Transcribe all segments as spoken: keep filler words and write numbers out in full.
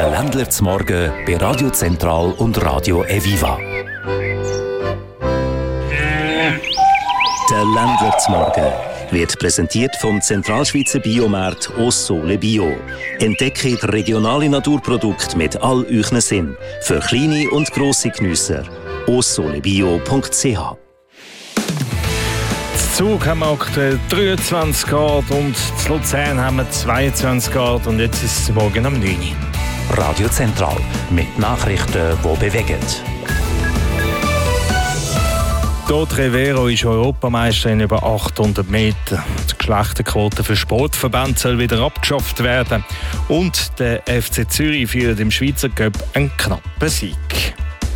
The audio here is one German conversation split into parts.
Der Ländler zum Morgen bei Radio Zentral und Radio Eviva. Der Ländler zum Morgen wird präsentiert vom Zentralschweizer Biomarkt Ossole Bio. Entdecke regionale Naturprodukte mit all euren Sinn. Für kleine und grosse Geniesser. ossolebio punkt c h. In Zug haben wir aktuell dreiundzwanzig Grad und in Luzern haben wir zweiundzwanzig Grad und jetzt ist es morgen um neun Uhr. Radio Zentral mit Nachrichten, die bewegen. Dot Rivero ist Europameisterin über achthundert Meter. Die Geschlechterquote für Sportverbände soll wieder abgeschafft werden. Und der F C Zürich führt im Schweizer Cup einen knappen Sieg.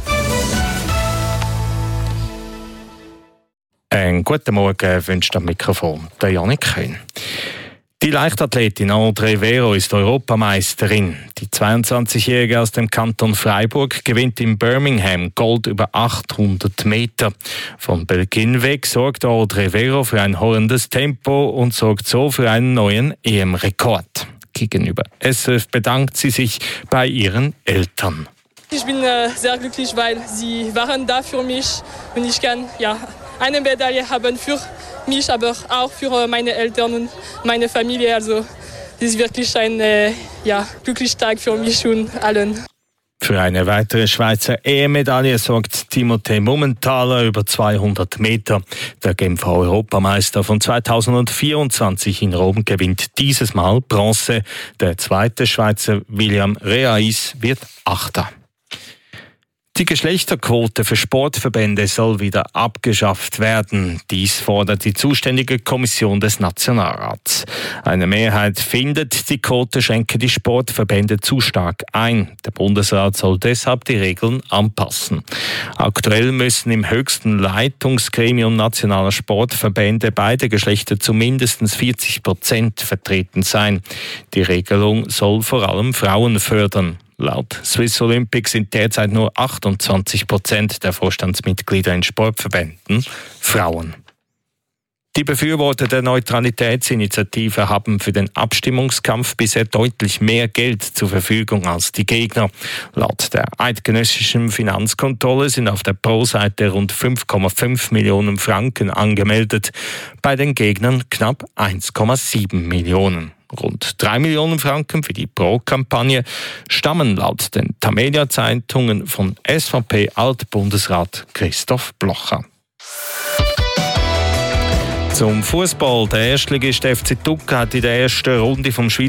Einen guten Morgen wünscht am Mikrofon der Janik Köhn. Die Leichtathletin Aude Rivero ist Europameisterin. Die zweiundzwanzigjährige aus dem Kanton Freiburg gewinnt in Birmingham Gold über achthundert Meter. Von Beginn weg sorgt Aude Rivero für ein hollendes Tempo und sorgt so für einen neuen E M-Rekord. Gegenüber S R F bedankt sie sich bei ihren Eltern. Ich bin äh, sehr glücklich, weil sie waren da für mich und ich kann ja, eine Medaille haben für mich, aber auch für meine Eltern und meine Familie. Also es ist wirklich ein äh, ja, glücklicher Tag für mich und allen. Für eine weitere Schweizer E M-Medaille sorgt Timothée Mumenthaler über zweihundert Meter. Der Genfer Europameister von zweitausendvierundzwanzig in Rom gewinnt dieses Mal Bronze. Der zweite Schweizer William Reais wird Achter. Die Geschlechterquote für Sportverbände soll wieder abgeschafft werden. Dies fordert die zuständige Kommission des Nationalrats. Eine Mehrheit findet, die Quote schränke die Sportverbände zu stark ein. Der Bundesrat soll deshalb die Regeln anpassen. Aktuell müssen im höchsten Leitungsgremium nationaler Sportverbände beide Geschlechter zu mindestens vierzig Prozent vertreten sein. Die Regelung soll vor allem Frauen fördern. Laut Swiss Olympic sind derzeit nur achtundzwanzig Prozent der Vorstandsmitglieder in Sportverbänden Frauen. Die Befürworter der Neutralitätsinitiative haben für den Abstimmungskampf bisher deutlich mehr Geld zur Verfügung als die Gegner. Laut der eidgenössischen Finanzkontrolle sind auf der Pro-Seite rund fünf Komma fünf Millionen Franken angemeldet, bei den Gegnern knapp eins Komma sieben Millionen. Rund drei Millionen Franken für die Pro-Kampagne stammen laut den Tamedia-Zeitungen von S V P-Altbundesrat Christoph Blocher. Zum Fußball. Der Erstligist F C Tuca hat in der ersten Runde vom Schweizer